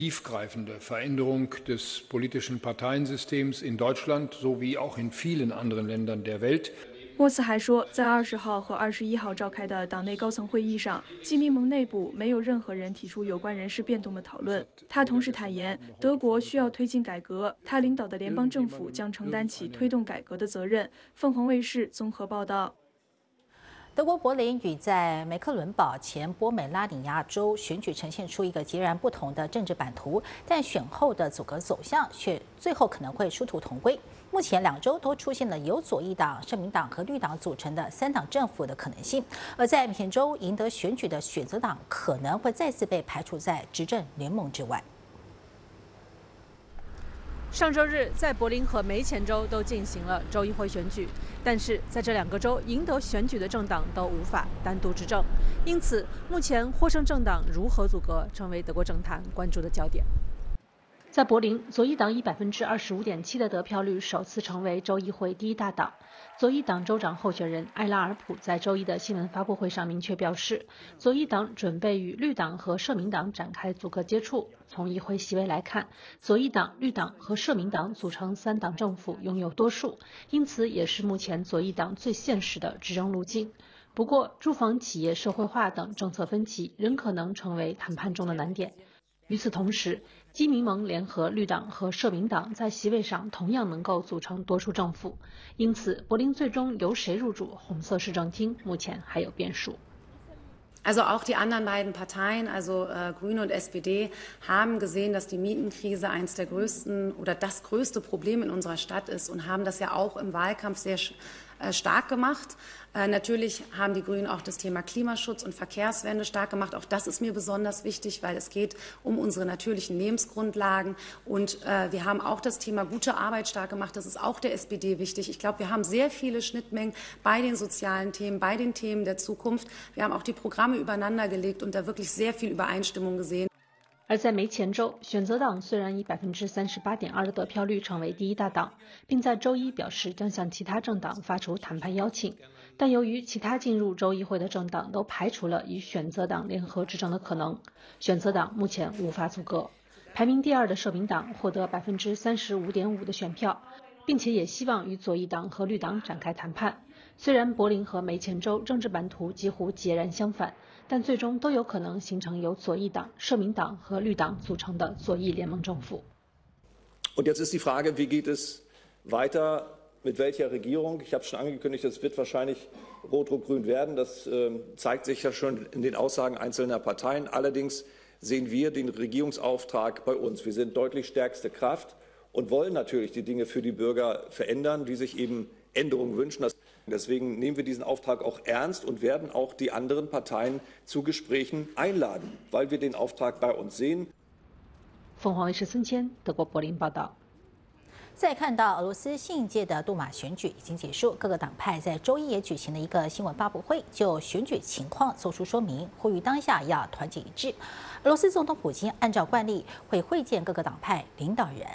tiefgreifende Veränderung des politischen Parteiensystems in Deutschland sowie auch in vielen anderen Ländern der Welt。 莫斯还说，在20号和21号召开的党内高层会议上，基民盟内部没有任何人提出有关人事变动的讨论。他同时坦言，德国需要推进改革，他领导的联邦政府将承担起推动改革的责任。凤凰卫视综合报道。 德国柏林与在梅克伦堡前波美拉尼亚州选举呈现出一个截然不同的政治版图，但选后的组阁走向却最后可能会殊途同归。目前两州都出现了由左翼党、社民党和绿党组成的三党政府的可能性，而在米田州赢得选举的选择党可能会再次被排除在执政联盟之外。 上周日，在柏林和梅前州都进行了州议会选举，但是在这两个州赢得选举的政党都无法单独执政，因此目前获胜政党如何组阁，成为德国政坛关注的焦点。 在柏林，左翼党以25.7%的得票率首次成为州议会第一大党。左翼党州长候选人艾拉尔普在周一的新闻发布会上明确表示，左翼党准备与绿党和社民党展开组阁接触。从议会席位来看，左翼党、绿党和社民党组成三党政府拥有多数，因此也是目前左翼党最现实的执政路径。不过，住房企业社会化等政策分歧仍可能成为谈判中的难点。与此同时，基民盟联合绿党和社民党在席位上同样能够组成多数政府，因此柏林最终由谁入主红色市政厅，目前还有变数。 Also auch die anderen beiden Parteien, also Grüne und SPD, haben gesehen, dass die Mietenkrise eines der größten oder das größte Problem in unserer Stadt ist und haben das ja auch im Wahlkampf sehr stark gemacht. Natürlich haben die Grünen auch das Thema Klimaschutz und Verkehrswende stark gemacht. Auch das ist mir besonders wichtig, weil es geht um unsere natürlichen Lebensgrundlagen. Und wir haben auch das Thema gute Arbeit stark gemacht. Das ist auch der SPD wichtig. Ich glaube, wir haben sehr viele Schnittmengen bei den sozialen Themen, bei den Themen der Zukunft. Wir haben auch die Programme übereinander gelegt und da wirklich sehr viel Übereinstimmung gesehen. 而在梅前州，选择党虽然以38.2%的得票率成为第一大党，并在周一表示将向其他政党发出谈判邀请，但由于其他进入州议会的政党都排除了与选择党联合执政的可能，选择党目前无法组阁。排名第二的社民党获得35.5%的选票，并且也希望与左翼党和绿党展开谈判。虽然柏林和梅前州政治版图几乎截然相反，但最终都有可能形成由左翼党、社民党和绿党组成的左翼联盟政府。 Und jetzt ist die Frage, wie geht es weiter, mit welcher Regierung? Ich habe schon angekündigt, es wird wahrscheinlich rot-rot-grün werden. Das zeigt sich ja schon in den Aussagen einzelner Parteien. Allerdings sehen wir den Regierungsauftrag bei uns. Wir sind deutlich stärkste Kraft und wollen natürlich die Dinge für die Bürger verändern, die sich eben Änderungen wünschen. Deswegen nehmen wir diesen Auftrag auch ernst und werden auch die anderen Parteien zu Gesprächen einladen, weil wir den Auftrag bei uns sehen. 凤凰卫视孙谦，德国柏林报道。 再看到俄罗斯新一届的杜马选举已经结束，各个党派在周一也举行了一个新闻发布会，就选举情况做出说明，呼吁当下要团结一致。俄罗斯总统普京按照惯例会会见各个党派领导人。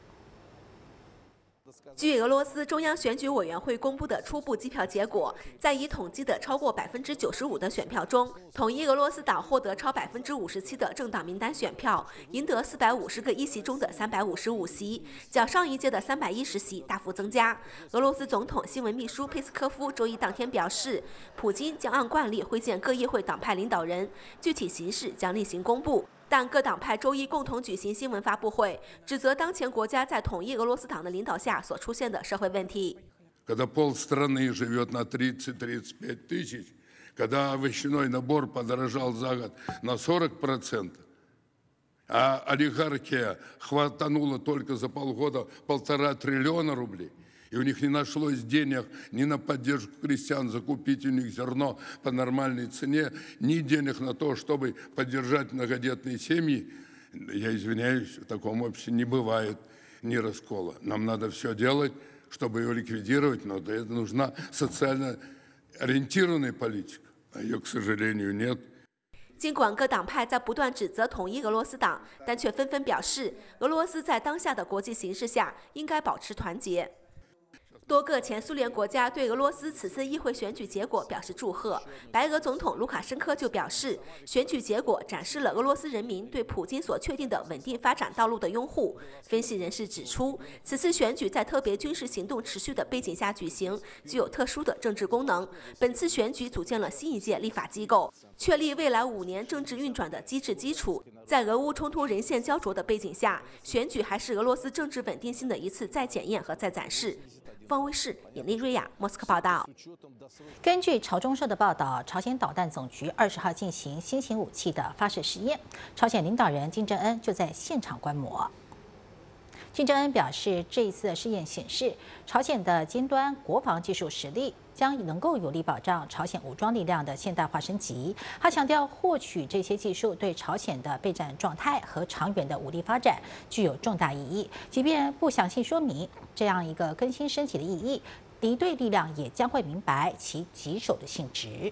据俄罗斯中央选举委员会公布的初步计票结果，在已统计的超过95%的选票中，统一俄罗斯党获得超57%的政党名单选票，赢得450个议席中的355席，较上一届的310席大幅增加。俄罗斯总统新闻秘书佩斯科夫周一当天表示，普京将按惯例会见各议会党派领导人，具体形式将另行公布。但各党派周一共同举行新闻发布会，指责当前国家在统一俄罗斯党的领导下所出现的社会问题。 Когда полстраны живет на 30-35 тысяч, когда овощной набор подорожал за год на 40%, а олигархия хватанула только за полгода 1,5 триллиона рублей, и у них не нашлось денег ни на поддержку крестьян, закупить у них зерно по нормальной цене, ни денег на то, чтобы поддержать многодетные семьи. Я извиняюсь, в таком обществе не бывает ни раскола. Нам надо все делать, чтобы ее ликвидировать, но для этого нужна социально ориентированная политика, а ее, к сожалению, нет. 尽管各党派在不断指责统一俄罗斯党，但却纷纷表示，俄罗斯在当下的国际形势下应该保持团结。 多个前苏联国家对俄罗斯此次议会选举结果表示祝贺。白俄总统卢卡申科就表示，选举结果展示了俄罗斯人民对普京所确定的稳定发展道路的拥护。分析人士指出，此次选举在特别军事行动持续的背景下举行，具有特殊的政治功能。本次选举组建了新一届立法机构，确立未来5年政治运转的机制基础。在俄乌冲突人线焦灼的背景下，选举还是俄罗斯政治稳定性的一次再检验和再展示。方威视尹丽瑞亚莫斯科报道。 根据朝中社的报道，朝鲜导弹总局20号进行新型武器的发射实验，朝鲜领导人金正恩就在现场观摩。金正恩表示，这一次的试验显示，朝鲜的尖端国防技术实力将能够有力保障朝鲜武装力量的现代化升级。他强调，获取这些技术对朝鲜的备战状态和长远的武力发展具有重大意义。即便不详细说明这样一个更新升级的意义，敌对力量也将会明白其棘手的性质。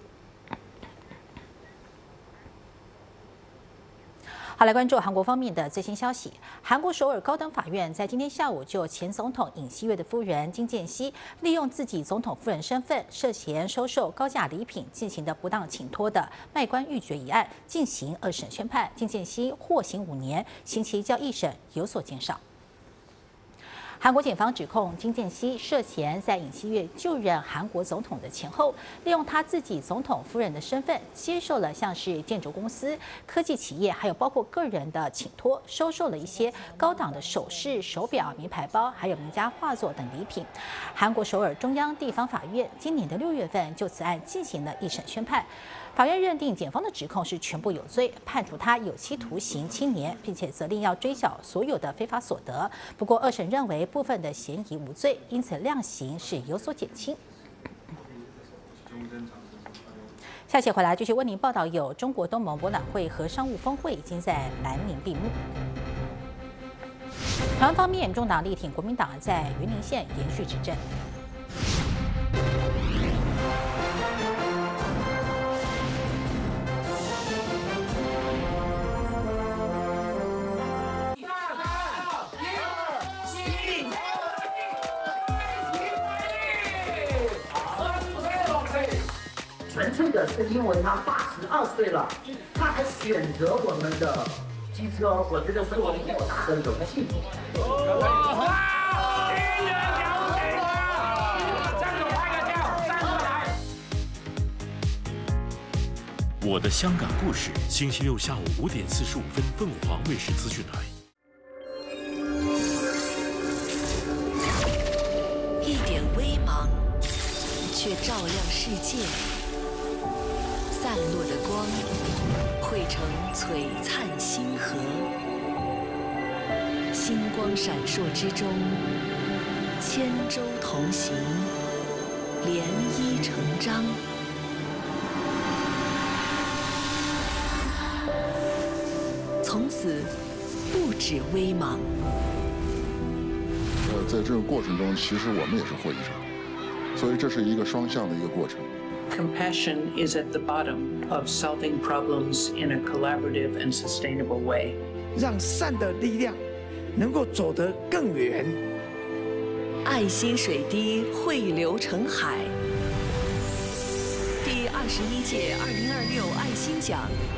好，来关注韩国方面的最新消息。韩国首尔高等法院在今天下午就前总统尹锡悦的夫人金建熙利用自己总统夫人身份涉嫌收受高价礼品进行的不当请托的卖官鬻爵一案进行2审宣判，金建熙获刑5年，刑期较1审有所减少。韩国检方指控金建熙涉嫌在尹锡悦就任韩国总统的前后，利用他自己总统夫人的身份，接受了像是建筑公司、科技企业，还有包括个人的请托，收受了一些高档的首饰、手表、名牌包，还有名家画作等礼品。韩国首尔中央地方法院今年的6月份就此案进行了1审宣判。法院认定检方的指控是全部有罪，判处他有期徒刑7年，并且责令要追缴所有的非法所得。不过2审认为部分的嫌疑无罪，因此量刑是有所减轻。下期回来继续为您报道，有中国东盟博览会和商务峰会已经在南宁闭幕。台湾方面，民众党力挺国民党在云林县延续执政。 纯粹的是因为他82岁了，他还选择我们的机车，我觉得是我莫大的荣幸。 我的香港故事，星期六下午5点45分，凤凰卫视资讯台。 一点微芒，却照亮世界。散落的光，汇成璀璨星河。星光闪烁之中，千舟同行，涟漪成章。从此，不止微芒。 在这个过程中，其实我们也是获益者，所以这是一个双向的一个过程。 Compassion is at the bottom of solving problems in a collaborative and sustainable way. 让善的力量能够走得更远。 爱心水滴汇流成海。第21届2026爱心奖